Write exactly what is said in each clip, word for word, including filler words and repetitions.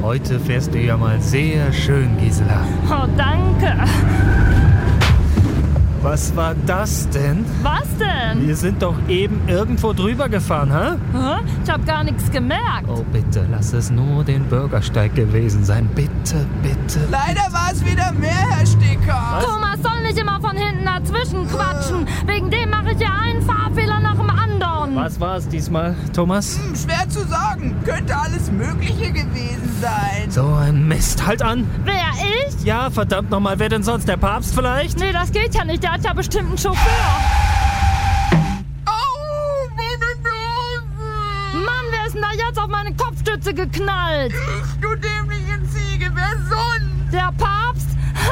Heute fährst du ja mal sehr schön, Gisela. Oh, danke. Was war das denn? Was denn? Wir sind doch eben irgendwo drüber gefahren, hä? Hä? Ich hab gar nichts gemerkt. Oh, bitte, lass es nur den Bürgersteig gewesen sein. Bitte, bitte. Leider war es wieder mehr, Herr Sticker. Thomas soll nicht immer von hinten dazwischen quatschen. Wegen dem mache ich ja einen Fahrfehler nach dem anderen. Was war es diesmal, Thomas? Hm, schwer zu sagen. Könnte alles Mögliche gewesen sein. So ein Mist. Halt an. Wer, ich? Ja, verdammt nochmal. Wer denn sonst? Der Papst vielleicht? Nee, das geht ja nicht. Der hat ja bestimmt einen Chauffeur. Au, meine Nase. Mann, wer ist denn da jetzt auf meine Kopfstütze geknallt? Ich, du dämliche Ziege. Wer sonst? Der Papst?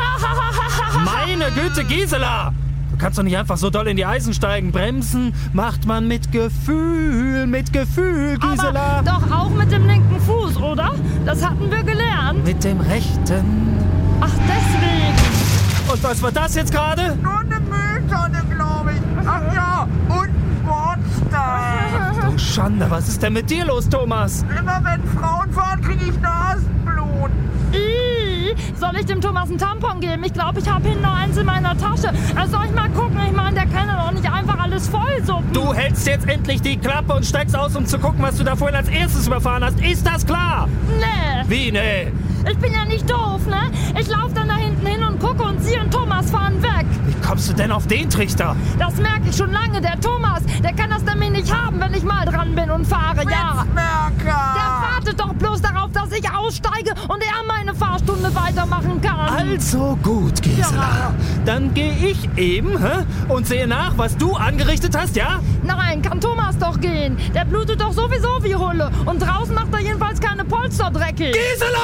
Meine Güte, Gisela! Du kannst doch nicht einfach so doll in die Eisen steigen. Bremsen macht man mit Gefühl, mit Gefühl, Gisela. Aber doch auch mit dem linken Fuß, oder? Das hatten wir gelernt. Mit dem rechten. Ach, deswegen. Und was war das jetzt gerade? Nur eine Mülltonne, glaube ich. Ach ja, und ein Bordstein. Du Schande, was ist denn mit dir los, Thomas? Immer wenn Frauen fahren, kriege ich Nasenblut. Ih, soll ich dem Thomas einen Tampon geben? Ich glaube, ich habe hinten noch eins in meiner Tasche. Also soll ich mal gucken? Ich meine, der kann ja doch nicht einfach alles vollsuppen. Du hältst jetzt endlich die Klappe und steigst aus, um zu gucken, was du da vorhin als erstes überfahren hast. Ist das klar? Nee. Wie, nee? Ich bin ja nicht doof, ne? Ich laufe dann da hinten hin und gucke und sie und Thomas fahren weg. Wie kommst du denn auf den Trichter? Das merke ich schon lange. Der Thomas, der kann das nämlich nicht haben, wenn ich mal dran bin und fahre, ja. Der wartet doch bloß darauf, dass ich aussteige und er meine Fahrstunde weitermachen kann. Also gut, Gisela. Ja. Dann gehe ich eben hä, und sehe nach, was du angerichtet hast, ja? Nein, kann Thomas doch gehen. Der blutet doch sowieso wie Hulle. Und draußen macht er jedenfalls keine Polster dreckig. Gisela!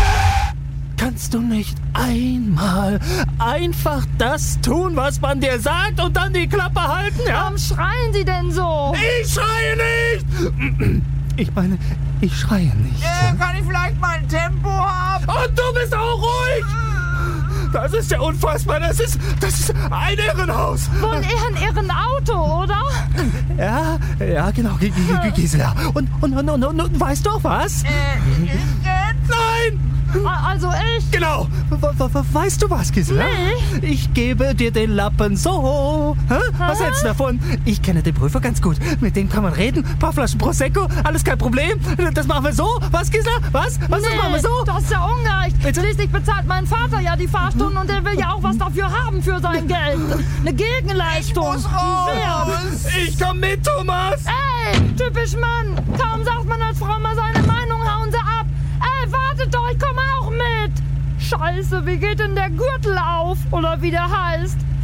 Kannst du nicht einmal einfach das tun, was man dir sagt und dann die Klappe halten, ja? Warum schreien Sie denn so? Ich schreie nicht! Ich meine, ich schreie nicht. Äh, kann ich vielleicht mal ein Tempo haben? Und du bist auch ruhig! Das ist ja unfassbar, das ist, das ist ein Irrenhaus. Wohl eher ein Irrenauto, oder? Ja, ja, genau, G- G- Gisela. Und, und, und, und, und, und weißt du auch was? Äh, ich jetzt? Nein! Also ich... Genau. We- we- Weißt du was, Gisela? Nee. Ich gebe dir den Lappen so. Hä? Was Hä? hältst du davon? Ich kenne den Prüfer ganz gut. Mit dem kann man reden. Ein paar Flaschen Prosecco. Alles kein Problem. Das machen wir so. Was, Gisela? Was? Was, das machen wir so? Das ist ja ungerecht. Bitte? Schließlich bezahlt mein Vater ja die Fahrstunden und er will ja auch was dafür haben für sein Geld. Eine Gegenleistung. Ich muss raus. Wer? Ich komm mit, Thomas. Ey, typisch Mann. Kaum sagt man als Frau mal seine Meinung, hauen sie ab. Ey, wartet doch, ich komme auch mit. Scheiße, wie geht denn der Gürtel auf? Oder wie der heißt?